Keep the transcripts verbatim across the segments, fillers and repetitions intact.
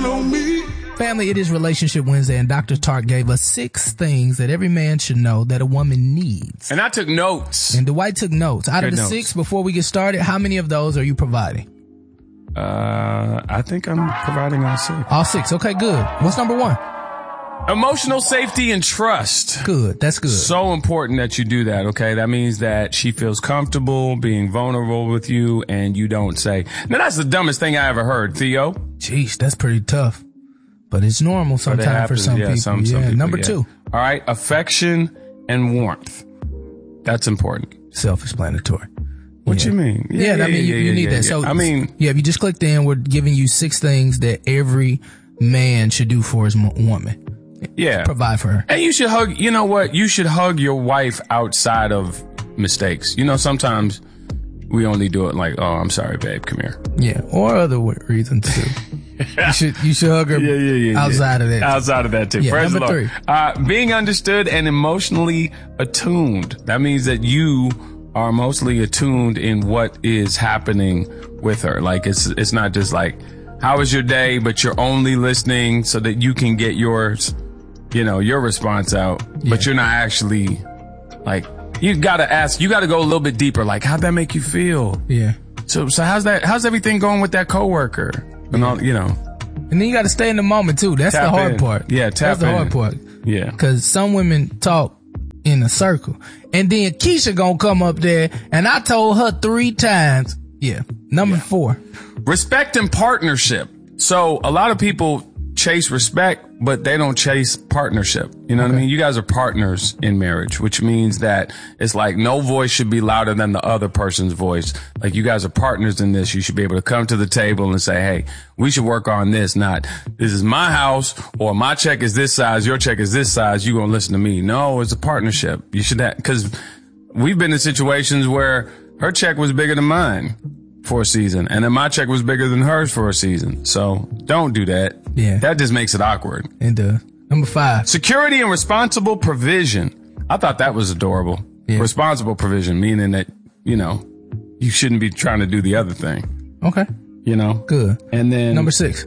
on me. Family, it is Relationship Wednesday, and Doctor Tark gave us six things that every man should know that a woman needs. And I took notes. And Dwight took notes. Out Good of the notes. six, before we get started, how many of those are you providing? Uh, I think I'm providing all six. All six. Okay, good. What's number one? Emotional safety and trust. Good. That's good. So important that you do that, okay? That means that she feels comfortable being vulnerable with you and you don't say, now that's the dumbest thing I ever heard, Theo. Jeez, that's pretty tough. But it's normal sometimes for some yeah, people. Some, yeah, some people. Number yeah. two. All right, affection and warmth. That's important. Self-explanatory. What yeah. you mean? Yeah, yeah I mean, yeah, you, you yeah, need yeah, that. Yeah. So, I mean, yeah, if you just clicked in, we're giving you six things that every man should do for his mo- woman. Yeah. Provide for her. And you should hug, you know what? You should hug your wife outside of mistakes. You know, sometimes we only do it like, oh, I'm sorry, babe, come here. Yeah, or other w- reasons too. You should you should hug her yeah, yeah, yeah, outside yeah. of that. Outside of that too. Yeah, Praise number the Lord. three. Uh, being understood and emotionally attuned. That means that you are mostly attuned in what is happening with her. Like it's it's not just like, how was your day? But you're only listening so that you can get yours, you know, your response out. Yeah. But you're not actually like, you gotta ask, you gotta go a little bit deeper. Like, how'd that make you feel? Yeah. So, so how's that, how's everything going with that coworker? And all, you know. And then you gotta stay in the moment too. That's the hard in. part. Yeah, tap That's the in. hard part. Yeah. Cause some women talk in a circle. And then Keisha gonna come up there and I told her three times. Yeah. Number yeah. four. Respect and partnership. So a lot of people chase respect, but they don't chase partnership. You know okay. what I mean? You guys are partners in marriage, which means that it's like no voice should be louder than the other person's voice. Like you guys are partners in this. You should be able to come to the table and say, hey, we should work on this. Not, this is my house or my check is this size. Your check is this size. You gonna listen to me. No, it's a partnership. You should have, cause we've been in situations where her check was bigger than mine for a season, and then my check was bigger than hers for a season. So don't do that. Yeah. That just makes it awkward. It does. Number five. Security and responsible provision. I thought that was adorable. Yeah. Responsible provision, meaning that, you know, you shouldn't be trying to do the other thing. Okay. You know? Good. And then number six.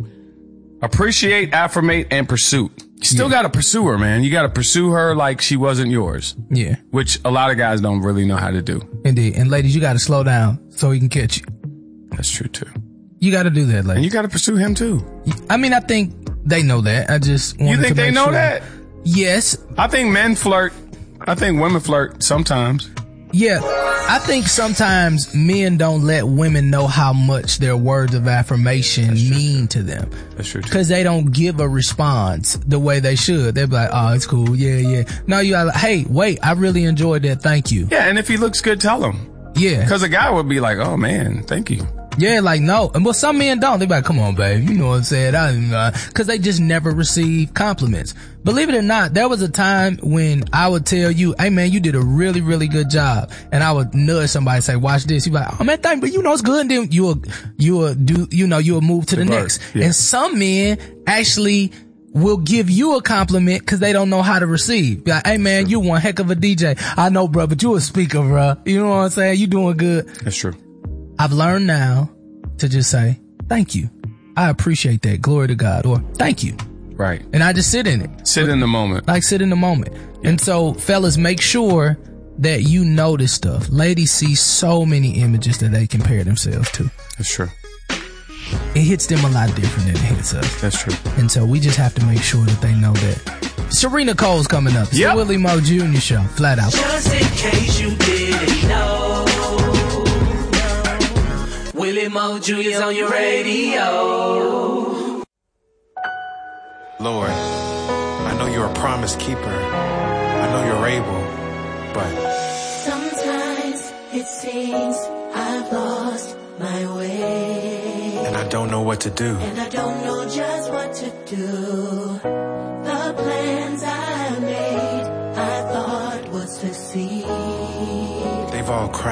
Appreciate, affirmate, and pursuit. You still yeah. got to pursue her, man. You got to pursue her like she wasn't yours. Yeah. Which a lot of guys don't really know how to do. Indeed. And ladies, you got to slow down so he can catch you. That's true too. You got to do that, ladies. And you got to pursue him too. I mean, I think they know that. I just wanted You think to they make know sure. that? Yes. I think men flirt. I think women flirt sometimes. Yeah. I think sometimes men don't let women know how much their words of affirmation mean to them. That's true too. Cause they don't give a response the way they should. They'll be like, oh, it's cool. Yeah, yeah. No, you gotta like, hey, wait, I really enjoyed that. Thank you. Yeah. And if he looks good, tell him. Yeah. Cause a guy would be like, oh man, thank you. Yeah, like no. And well, some men don't. They be like, come on, babe. You know what I'm saying? I don't know. Cause they just never receive compliments. Believe it or not, there was a time when I would tell you, hey man, you did a really, really good job. And I would nudge somebody and say, watch this. You'd be like, oh man, thank you, but you know it's good. And then you'll, you'll do, you know, you'll move to the, the next. Yeah. And some men actually will give you a compliment cause they don't know how to receive. Be like, hey man, you one heck of a D J. I know, bro, but you a speaker, bro. You know what I'm saying? You doing good. That's true. I've learned now to just say, thank you. I appreciate that. Glory to God. Or thank you. Right. And I just sit in it. Sit in the moment. Like sit in the moment. Yeah. And so fellas, make sure that you notice stuff. Ladies see so many images that they compare themselves to. That's true. It hits them a lot different than it hits us. That's true. And so we just have to make sure that they know that. Serena Cole's coming up. It's yep. the Willie Mo Junior Show. Flat out. Just in case you didn't know, Willie Mo Junior's on your radio. Lord, I know you're a promise keeper. I know you're able, but sometimes it seems I've lost my way, and I don't know what to do. And I don't know just what to do. The plans I made, I thought would succeed. They've all crashed.